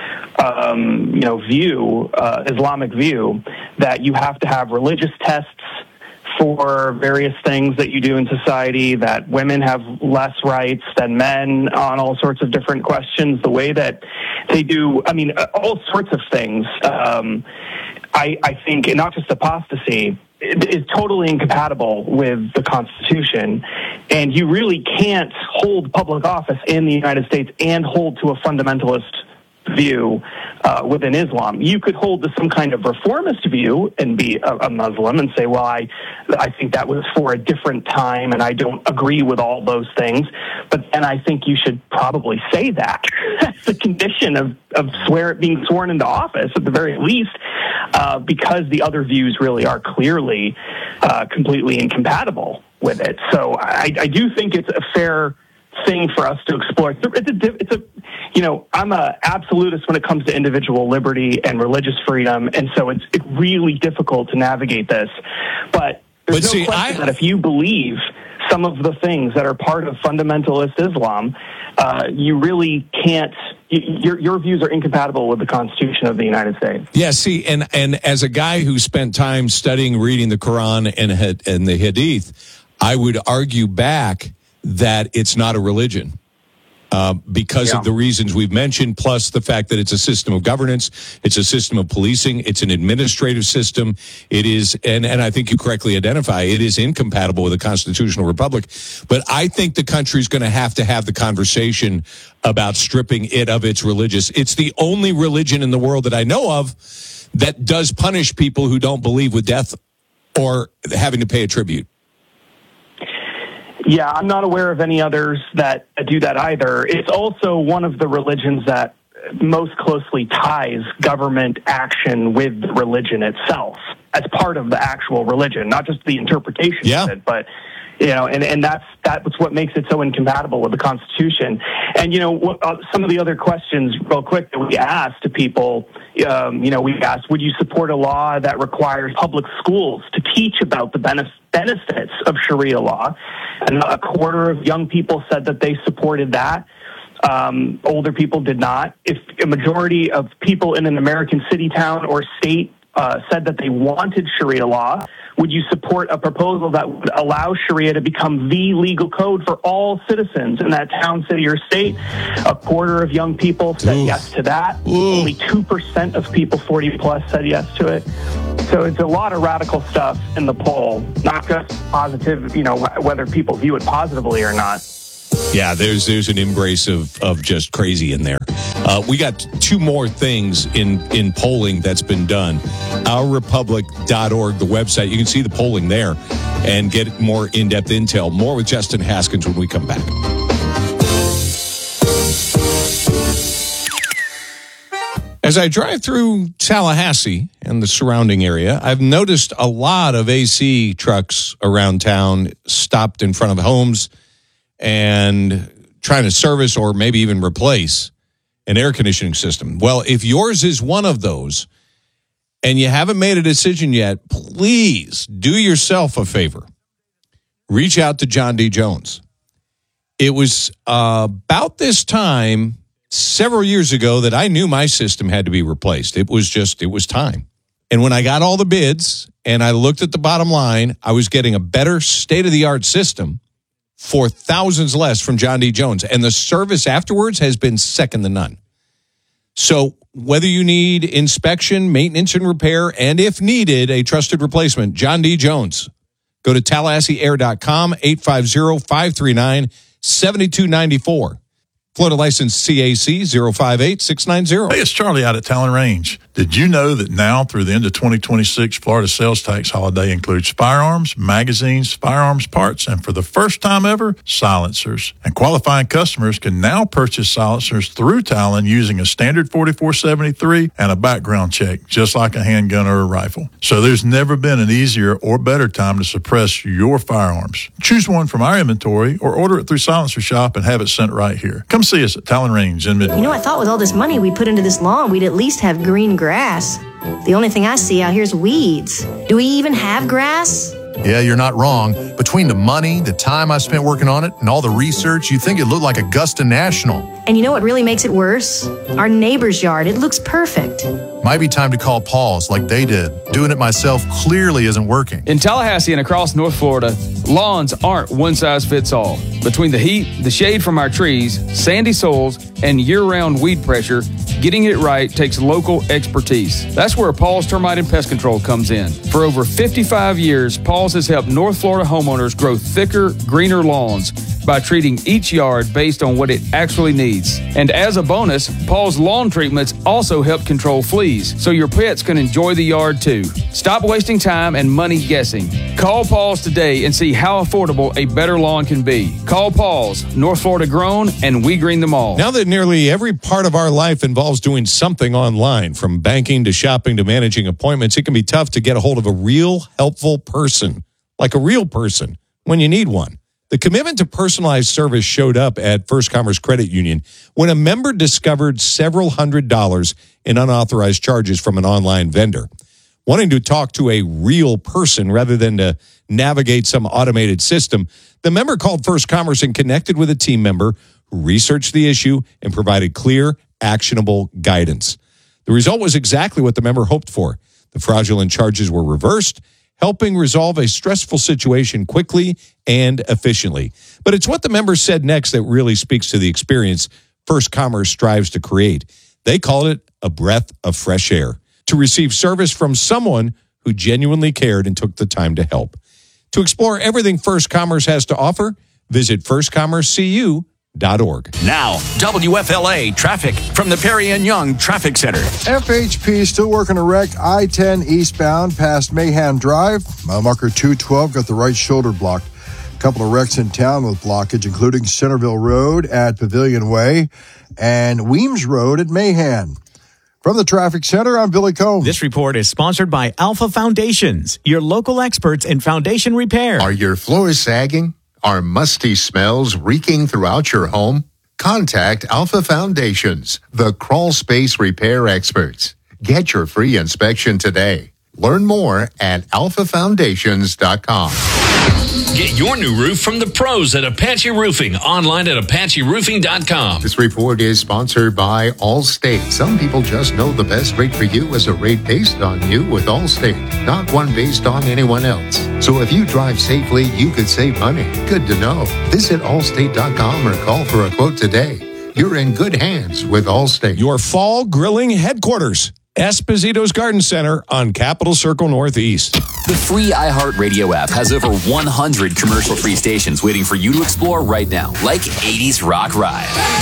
um, you know, view, uh, Islamic view, that you have to have religious tests for various things that you do in society, that women have less rights than men on all sorts of different questions, the way that they do, I mean, all sorts of things. Um, I, I think, and not just apostasy, is totally incompatible with the Constitution. And you really can't hold public office in the United States and hold to a fundamentalist view uh, within Islam. You could hold to some kind of reformist view and be a, a Muslim and say, well, I, I think that was for a different time and I don't agree with all those things. But then I think you should probably say that as a condition of, of swear being sworn into office at the very least, uh, because the other views really are clearly uh, completely incompatible with it. So I, I do think it's a fair thing for us to explore. It's a, it's a, you know, I'm a absolutist when it comes to individual liberty and religious freedom, and so it's it's really difficult to navigate this. But there's but no see, question I... that if you believe some of the things that are part of fundamentalist Islam, uh, you really can't. Your your views are incompatible with the Constitution of the United States. Yeah, see, and and as a guy who spent time studying, reading the Quran and and the Hadith, I would argue back that it's not a religion uh, because yeah. of the reasons we've mentioned, plus the fact that it's a system of governance, it's a system of policing, it's an administrative system. It is, and, and I think you correctly identify, it is incompatible with a constitutional republic. But I think the country's going to have to have the conversation about stripping it of its religious. It's the only religion in the world that I know of that does punish people who don't believe with death or having to pay a tribute. Yeah, I'm not aware of any others that do that either. It's also one of the religions that most closely ties government action with religion itself as part of the actual religion, not just the interpretation yeah. of it, but you know, and, and that's that's what makes it so incompatible with the Constitution. And you know, what, uh, some of the other questions, real quick, that we asked to people, um, you know, we asked, would you support a law that requires public schools to teach about the benefits benefits of Sharia law? And a quarter of young people said that they supported that. Um, older people did not. If a majority of people in an American city, town, or state uh, said that they wanted Sharia law, would you support a proposal that would allow Sharia to become the legal code for all citizens in that town, city, or state? A quarter of young people said Ooh. yes to that. Ooh. Only two percent of people forty plus said yes to it. So it's a lot of radical stuff in the poll, not just positive, you know, whether people view it positively or not. Yeah, there's there's an embrace of, of just crazy in there. Uh, we got two more things in, in polling that's been done. our republic dot org, the website. You can see the polling there and get more in-depth intel. More with Justin Haskins when we come back. As I drive through Tallahassee and the surrounding area, I've noticed a lot of A C trucks around town stopped in front of homes and trying to service or maybe even replace an air conditioning system. Well, if yours is one of those and you haven't made a decision yet, please do yourself a favor. Reach out to John D. Jones. It was uh, about this time several years ago that I knew my system had to be replaced. It was just, it was time. And when I got all the bids and I looked at the bottom line, I was getting a better state-of-the-art system for thousands less from John D. Jones. And the service afterwards has been second to none. So whether you need inspection, maintenance, and repair, and if needed, a trusted replacement, John D. Jones. Go to Tallahassee Air dot com, eight five zero, five three nine, seven two nine four. Florida license C A C zero five eight six nine zero. Hey, it's Charlie out at Talon Range. Did you know that now through the end of twenty twenty-six, Florida sales tax holiday includes firearms, magazines, firearms parts, and for the first time ever, silencers. And qualifying customers can now purchase silencers through Talon using a standard forty-four seventy-three and a background check, just like a handgun or a rifle. So there's never been an easier or better time to suppress your firearms. Choose one from our inventory or order it through Silencer Shop and have it sent right here. Come see us at Talon Range in Midway. You know, I thought with all this money we put into this lawn, we'd at least have green grass. The only thing I see out here is weeds. Do we even have grass? Yeah, you're not wrong. Between the money, the time I spent working on it, and all the research, you'd think it looked like Augusta National. And you know what really makes it worse? Our neighbor's yard. It looks perfect. Might be time to call Paul's like they did. Doing it myself clearly isn't working. In Tallahassee and across North Florida, lawns aren't one size fits all. Between the heat, the shade from our trees, sandy soils, and year-round weed pressure, getting it right takes local expertise. That's where Paul's Termite and Pest Control comes in. For over fifty-five years, Paul's has helped North Florida homeowners grow thicker, greener lawns by treating each yard based on what it actually needs. And as a bonus, Paul's lawn treatments also help control fleas, so your pets can enjoy the yard too. Stop wasting time and money guessing. Call Paul's today and see how affordable a better lawn can be. Call Paul's, North Florida grown, and we green them all. Now that nearly every part of our life involves doing something online, from banking to shopping to managing appointments, it can be tough to get a hold of a real, helpful person, like a real person, when you need one. The commitment to personalized service showed up at First Commerce Credit Union when a member discovered several hundred dollars in unauthorized charges from an online vendor. Wanting to talk to a real person rather than to navigate some automated system, the member called First Commerce and connected with a team member who researched the issue and provided clear, actionable guidance. The result was exactly what the member hoped for. The fraudulent charges were reversed, helping resolve a stressful situation quickly and efficiently. But it's what the member said next that really speaks to the experience First Commerce strives to create. They called it a breath of fresh air, to receive service from someone who genuinely cared and took the time to help. To explore everything First Commerce has to offer, visit first commerce c u dot org. Now, W F L A traffic from the Perry and Young Traffic Center. F H P still working a wreck. I ten eastbound past Mahan Drive. Mile marker two twelve got the right shoulder blocked. A couple of wrecks in town with blockage, including Centerville Road at Pavilion Way and Weems Road at Mahan. From the Traffic Center, I'm Billy Combs. This report is sponsored by Alpha Foundations, your local experts in foundation repair. Are your floors sagging? Are musty smells reeking throughout your home? Contact Alpha Foundations, the crawl space repair experts. Get your free inspection today. Learn more at alpha foundations dot com. Get your new roof from the pros at Apache Roofing, online at apache roofing dot com. This report is sponsored by Allstate. Some people just know the best rate for you is a rate based on you with Allstate, not one based on anyone else. So if you drive safely, you could save money. Good to know. Visit allstate dot com or call for a quote today. You're in good hands with Allstate. Your fall grilling headquarters, Esposito's Garden Center on Capitol Circle Northeast. The free iHeartRadio app has over one hundred commercial-free stations waiting for you to explore right now, like eighties Rock Ride.